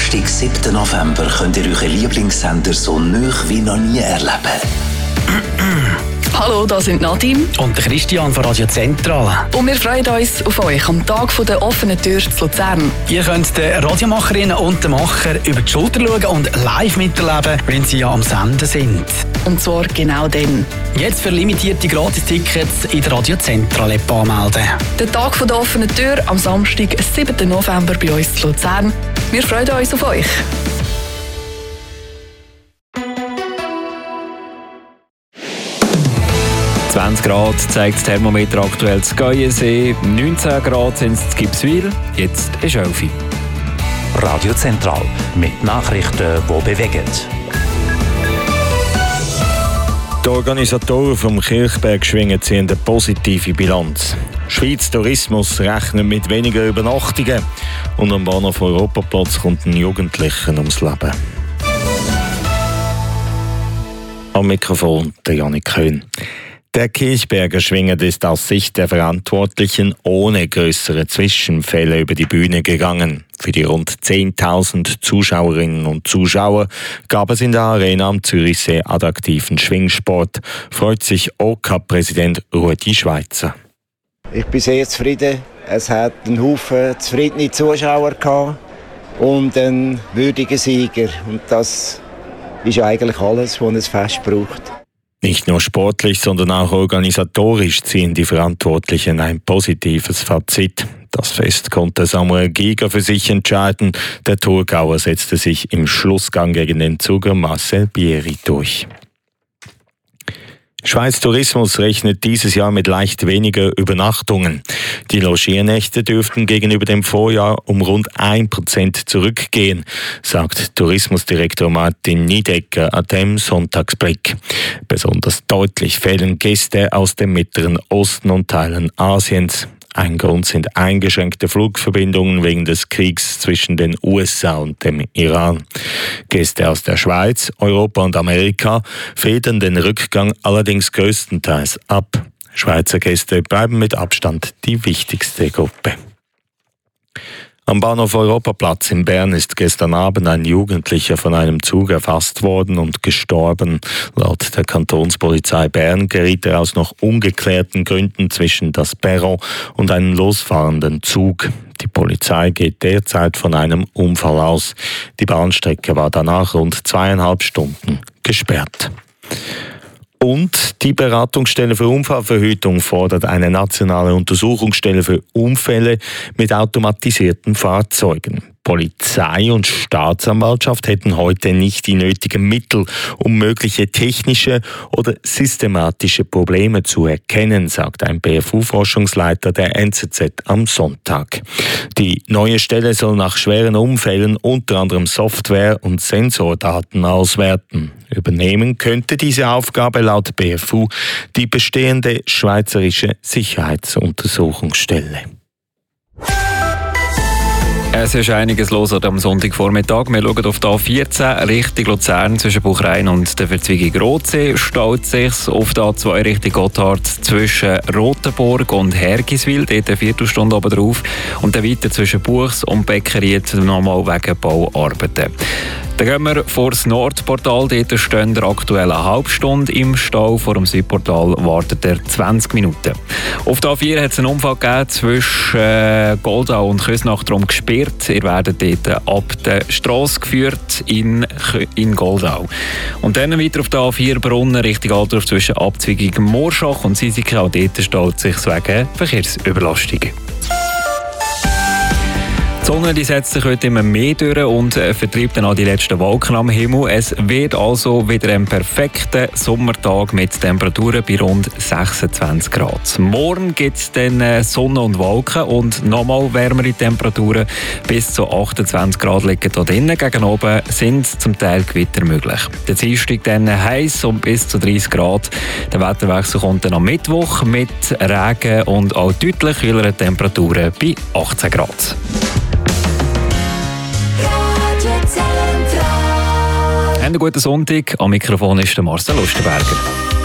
Samstag, 7. November, könnt ihr euren Lieblingssender so nah wie noch nie erleben. Hallo, das sind Nadim und der Christian von Radio Zentral. und wir freuen uns auf euch am Tag der offenen Tür zu Luzern. Ihr könnt den Radiomacherinnen und den Macher über die Schulter schauen und live miterleben, wenn sie ja am Senden sind. Und zwar genau dann. Jetzt für limitierte Gratistickets in der Radio Zentral App anmelden. Der Tag der offenen Tür am Samstag, 7. November bei uns zu Luzern. Wir freuen uns auf euch. – 20 Grad zeigt das Thermometer aktuell zu Geiensee, 19 Grad sind es in Gibswil, jetzt ist 11 Uhr. Radio Zentral mit Nachrichten, die bewegen. Die Organisatoren vom Kirchberg-Schwingen ziehen eine positive Bilanz. Schweiz Tourismus rechnet mit weniger Übernachtungen und am Bahnhof Europaplatz kommt ein Jugendlicher ums Leben. Am Mikrofon der Janik Köhn. Der Kirchberger Schwingen ist aus Sicht der Verantwortlichen ohne größere Zwischenfälle über die Bühne gegangen. Für die rund 10.000 Zuschauerinnen und Zuschauer gab es in der Arena am Zürichsee attraktiven Schwingsport, freut sich OK-Präsident Rudi Schweizer. Ich bin sehr zufrieden. Es hat einen Haufen zufriedene Zuschauer gehabt und einen würdigen Sieger. Und das ist eigentlich alles, was ein Fest braucht. Nicht nur sportlich, sondern auch organisatorisch ziehen die Verantwortlichen ein positives Fazit. Das Fest konnte Samuel Giger für sich entscheiden. Der Thurgauer setzte sich im Schlussgang gegen den Zuger Marcel Bieri durch. Schweiz Tourismus rechnet dieses Jahr mit leicht weniger Übernachtungen. Die Logiernächte dürften gegenüber dem Vorjahr um rund 1% zurückgehen, sagt Tourismusdirektor Martin Niedecker an dem Sonntagsblick. Besonders deutlich fehlen Gäste aus dem Mittleren Osten und Teilen Asiens. Ein Grund sind eingeschränkte Flugverbindungen wegen des Kriegs zwischen den USA und dem Iran. Gäste aus der Schweiz, Europa und Amerika federn den Rückgang allerdings größtenteils ab. Schweizer Gäste bleiben mit Abstand die wichtigste Gruppe. Am Bahnhof Europaplatz in Bern ist gestern Abend ein Jugendlicher von einem Zug erfasst worden und gestorben. Laut der Kantonspolizei Bern geriet er aus noch ungeklärten Gründen zwischen das Perron und einen losfahrenden Zug. Die Polizei geht derzeit von einem Unfall aus. Die Bahnstrecke war danach rund 2,5 Stunden gesperrt. Und die Beratungsstelle für Unfallverhütung fordert eine nationale Untersuchungsstelle für Unfälle mit automatisierten Fahrzeugen. Polizei und Staatsanwaltschaft hätten heute nicht die nötigen Mittel, um mögliche technische oder systematische Probleme zu erkennen, sagt ein BFU-Forschungsleiter der NZZ am Sonntag. Die neue Stelle soll nach schweren Unfällen unter anderem Software- und Sensordaten auswerten. Übernehmen könnte diese Aufgabe laut BFU die bestehende Schweizerische Sicherheitsuntersuchungsstelle. Es ist einiges los am Sonntagvormittag. Wir schauen auf die A14 Richtung Luzern zwischen Buchrein und der Verzweigung Rotsee. Staut sich auf der A2 Richtung Gotthard zwischen Rotenburg und Hergiswil. Dort eine Viertelstunde oben drauf. Und dann weiter zwischen Buchs und Beckeried nochmal wegen Bauarbeiten. Dann gehen wir vor das Nordportal. Dort stehen wir aktuell eine halbe Stunde im Stau. Vor dem Südportal wartet er 20 Minuten. Auf der A4 hat es einen Unfall gegeben zwischen Goldau und Küsnacht drum gesperrt. Ihr werdet dort ab der Strasse geführt in Goldau. Und dann weiter auf der A4 Brunnen Richtung Altdorf zwischen Abzweigung Morschach und Sisika. Auch dort staut sich wegen Verkehrsüberlastungen. Die Sonne die setzt sich heute immer mehr durch und vertreibt dann auch die letzten Wolken am Himmel. Es wird also wieder ein perfekter Sommertag mit Temperaturen bei rund 26 Grad. Morgen gibt es dann Sonne und Wolken und nochmal wärmere Temperaturen. Bis zu 28 Grad liegen hier drinnen. Gegen oben sind zum Teil Gewitter möglich. Der Dienstag dann heiß und bis zu 30 Grad. Der Wetterwechsel kommt dann am Mittwoch mit Regen und auch deutlich kühleren Temperaturen bei 18 Grad. Einen guten Sonntag. Am Mikrofon ist der Marcel Lustenberger.